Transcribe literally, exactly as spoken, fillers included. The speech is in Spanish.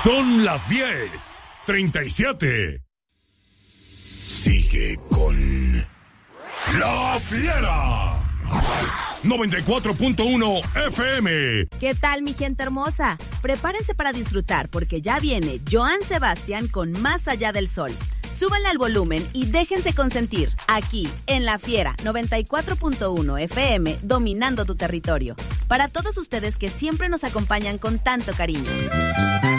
Son las diez treinta y siete. Sigue con La Fiera. noventa y cuatro punto uno F M. ¿Qué tal, mi gente hermosa? Prepárense para disfrutar porque ya viene Joan Sebastián con Más Allá del Sol. Súbanle al volumen y déjense consentir aquí en La Fiera noventa y cuatro punto uno F M, dominando tu territorio. Para todos ustedes que siempre nos acompañan con tanto cariño.